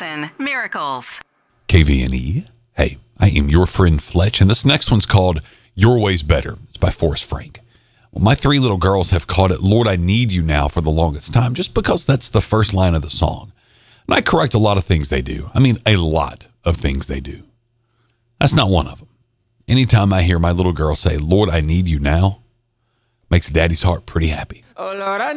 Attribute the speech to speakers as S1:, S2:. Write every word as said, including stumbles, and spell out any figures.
S1: Jackson, Miracles.
S2: K V N E. Hey, I am your friend Fletch, and this next one's called Your Way's Better. It's by Forrest Frank. Well, my three little girls have called it Lord, I Need You Now for the longest time, just because that's the first line of the song. And I correct a lot of things they do. I mean, a lot of things they do. That's not one of them. Anytime I hear my little girl say, Lord, I need you now, makes daddy's heart pretty happy.
S3: Oh, Lord, I